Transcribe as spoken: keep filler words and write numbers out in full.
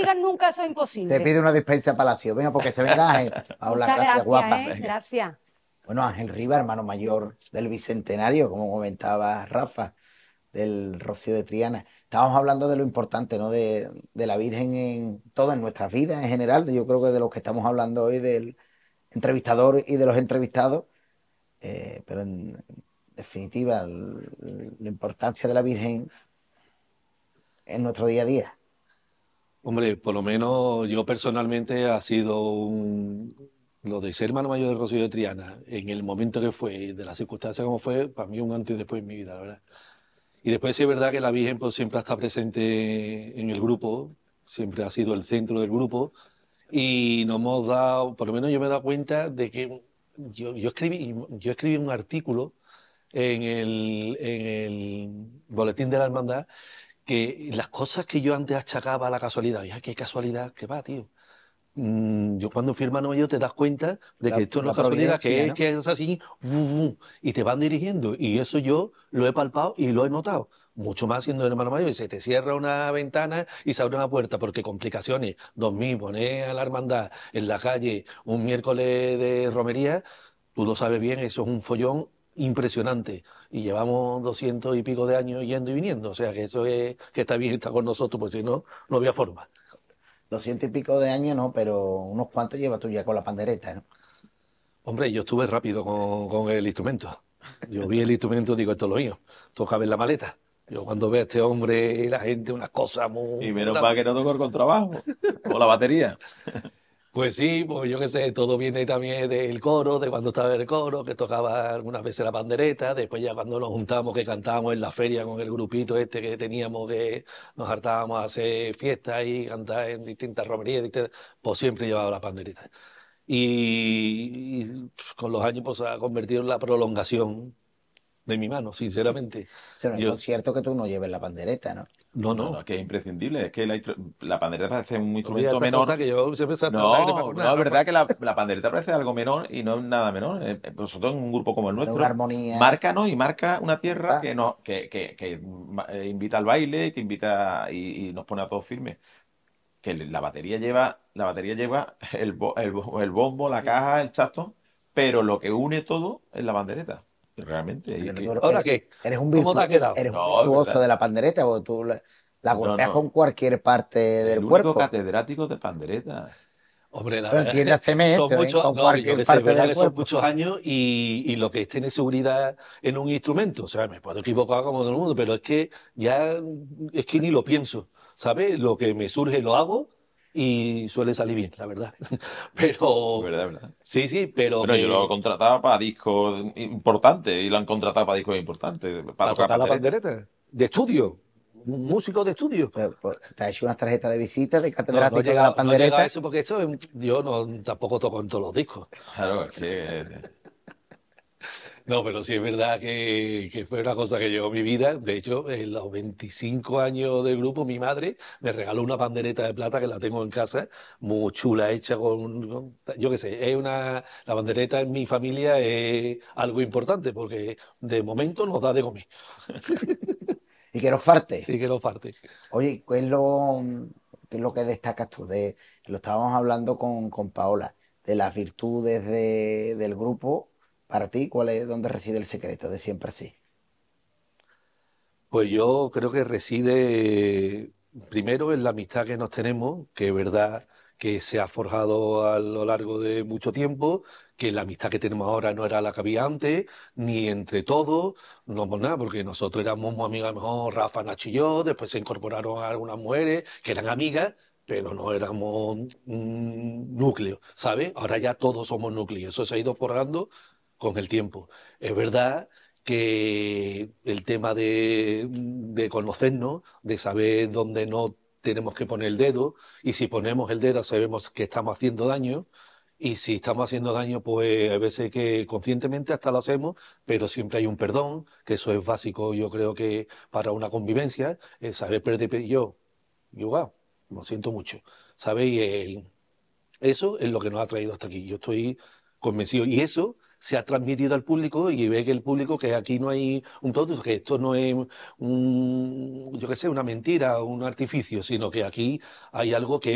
digas nunca eso es imposible. Te pide una dispensa Palacio. Venga, porque se venga Ángel. Paula, Muchas gracias, gracias, guapa. ¿eh? Gracias. Bueno, Ángel Riva, hermano mayor del Bicentenario, como comentaba Rafa, del Rocío de Triana. Estábamos hablando de lo importante, ¿no? De, de la Virgen en todo, en nuestras vidas en general. Yo creo que de lo que estamos hablando hoy, del entrevistador y de los entrevistados. Eh, pero en definitiva, el- la importancia de la Virgen en nuestro día a día. Hombre, por lo menos yo personalmente ha sido un... Lo de ser hermano mayor de Rocío de Triana, en el momento que fue, de las circunstancias como fue, para mí un antes y después en mi vida, la verdad. Y después sí es verdad que la Virgen pues, siempre está presente en el grupo, siempre ha sido el centro del grupo, y nos hemos dado, por lo menos yo me he dado cuenta de que yo, yo escribí, yo escribí un artículo en el, en el Boletín de la Hermandad que las cosas que yo antes achacaba a la casualidad, ya qué casualidad, que va, tío. Mm, yo cuando fui hermano mayor te das cuenta de La, que esto no la es casualidad, providencia, que es ¿no? que es así, ¡vum, vum! Y te van dirigiendo. Y eso yo lo he palpado y lo he notado. Mucho más siendo hermano mayor. Y se te cierra una ventana y se abre una puerta, porque complicaciones, dormir, poner a la hermandad en la calle un miércoles de romería, tú lo sabes bien, eso es un follón impresionante. Y llevamos doscientos y pico de años yendo y viniendo. O sea que eso es que está bien estar con nosotros, pues si no, no había forma. Doscientos y pico de años, no, pero unos cuantos llevas tú ya con la pandereta, ¿no? Hombre, yo estuve rápido con, con el instrumento. Yo vi el instrumento y digo, esto es lo mío. Toca ver la maleta. Yo cuando veo a este hombre y la gente, unas cosas muy... Y menos mal que no tocó el contrabajo o la batería. Pues sí, pues yo qué sé, todo viene también del coro, de cuando estaba en el coro, que tocaba algunas veces la pandereta, después ya cuando nos juntamos, que cantábamos en la feria con el grupito este que teníamos, que nos hartábamos a hacer fiestas y cantar en distintas romerías, distintas, pues siempre llevaba la pandereta. Y, y con los años pues se ha convertido en la prolongación de mi mano, sinceramente. O sea, no hay Yo, concierto que tú no lleves la pandereta, ¿no? no, No, no, no, es que es imprescindible. Es que la, instru- la pandereta parece un olvida instrumento esa menor. cosa que yo siempre salto al aire para No, con una no, es verdad arpa. que la, la pandereta parece algo menor y no es nada menor. Eh, eh, Nosotros en un grupo como el De una nuestro, armonía. márcanos y marca una tierra Ah, que nos, que, que, que, ma- eh, invita al baile, que invita y, y nos pone a todos firmes. Que la batería lleva, la batería lleva el, bo- el, bo- el bombo, la caja, el chasto, pero lo que une todo es la pandereta. Realmente. Y pero que, tú ¿Ahora eres, qué? eres un ¿Cómo te virtu- ha quedado? eres un no, es virtuoso verdad. de la pandereta, o tú la, la No, golpeas no. con cualquier parte El del único cuerpo. catedrático de pandereta. Hombre, la Pero verdad, entiéndaseme son esto, ¿eh? muchos, Con no, yo cualquier que sé, es parte verdad del que son cuerpo. muchos años y, y lo que es tener seguridad en un instrumento, o sea, me puedo equivocar como todo el mundo, pero es que ya, es que ni lo pienso, ¿sabes? Lo que me surge lo hago y suele salir bien, la verdad. Es Pero, verdad, es verdad. sí, sí, pero Bueno, yo lo he que contratado para discos importantes y lo han contratado para discos importantes, para para tocar tocar la pandereta. pandereta, de estudio, un músico de estudio. Pues, pues, te ha hecho unas tarjetas de visita de No, no he catedrático de la llegado, no he llegado a pandereta. eso porque eso, es- yo no, tampoco toco en todos los discos. Claro, es que No, pero sí es verdad que, que fue una cosa que llegó a mi vida. De hecho, en los veinticinco años del grupo, mi madre me regaló una bandereta de plata que la tengo en casa, muy chula, hecha con, con- yo qué sé, es una, la bandereta en mi familia es algo importante porque de momento nos da de comer Y que no falte. y que no parte. Oye, ¿qué es lo, qué es lo que destacas tú? De, lo estábamos hablando con, con Paola, de las virtudes de- del grupo. Para ti, ¿cuál es, dónde reside el secreto de siempre así? Pues yo creo que reside primero en la amistad que nos tenemos, que es verdad que se ha forjado a lo largo de mucho tiempo, que la amistad que tenemos ahora no era la que había antes, ni entre todos, no por nada, porque nosotros éramos muy amigos, a lo mejor Rafa, Nacho y yo, después se incorporaron algunas mujeres que eran amigas, pero no éramos un núcleo, ¿sabes? Ahora ya todos somos núcleos, eso se ha ido forjando con el tiempo. Es verdad que el tema de, de conocernos, de saber dónde no tenemos que poner el dedo, y si ponemos el dedo sabemos que estamos haciendo daño, y si estamos haciendo daño, pues a veces que conscientemente hasta lo hacemos, pero siempre hay un perdón, que eso es básico, yo creo que para una convivencia, el saber perder pe- yo, yo, wow, lo siento mucho, ¿sabéis? El- eso es lo que nos ha traído hasta aquí. Yo estoy convencido. Y eso se ha transmitido al público y ve que el público, que aquí no hay un todo, que esto no es un, yo qué sé, una mentira o un artificio, sino que aquí hay algo que